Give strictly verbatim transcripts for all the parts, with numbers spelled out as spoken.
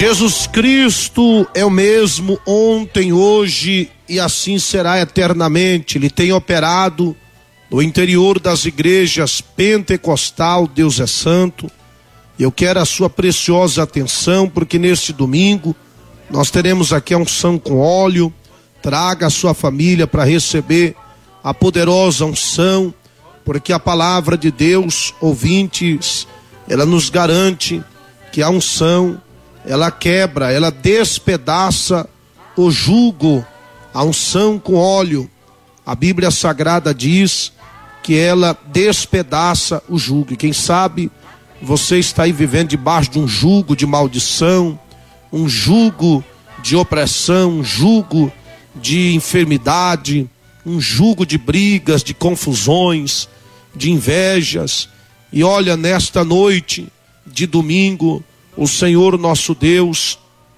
Jesus Cristo é o mesmo ontem, hoje e assim será eternamente. Ele tem operado no interior das igrejas pentecostal, Deus é santo. Eu quero a sua preciosa atenção, porque neste domingo nós teremos aqui a unção com óleo. Traga a sua família para receber a poderosa unção, porque a palavra de Deus, ouvintes, ela nos garante que a unção, ela quebra, ela despedaça o jugo. A unção com óleo, a Bíblia Sagrada diz que ela despedaça o jugo. E quem sabe você está aí vivendo debaixo de um jugo de maldição, um jugo de opressão, um jugo de enfermidade, um jugo de brigas, de confusões, de invejas. E olha, nesta noite de domingo, o Senhor nosso Deus,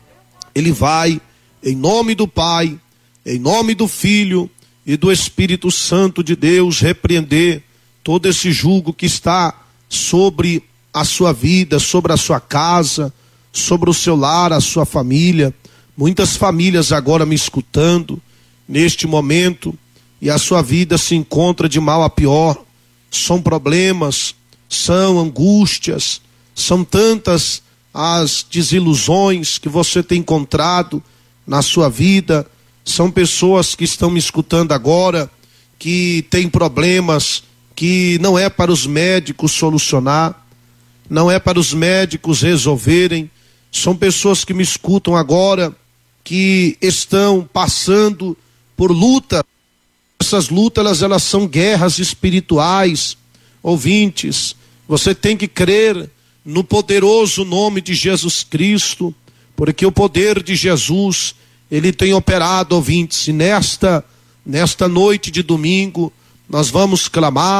Ele vai, em nome do Pai, em nome do Filho e do Espírito Santo de Deus, repreender todo esse jugo que está sobre a sua vida, sobre a sua casa, sobre o seu lar, a sua família. Muitas famílias agora me escutando neste momento, e a sua vida se encontra de mal a pior. São problemas, são angústias, são tantas as desilusões que você tem encontrado na sua vida. São pessoas que estão me escutando agora, que têm problemas que não é para os médicos solucionar, não é para os médicos resolverem. São pessoas que me escutam agora, que estão passando por luta. Essas lutas, elas, elas são guerras espirituais. Ouvintes, você tem que crer no poderoso nome de Jesus Cristo, porque o poder de Jesus, Ele tem operado, ouvintes. E nesta, nesta noite de domingo, nós vamos clamar.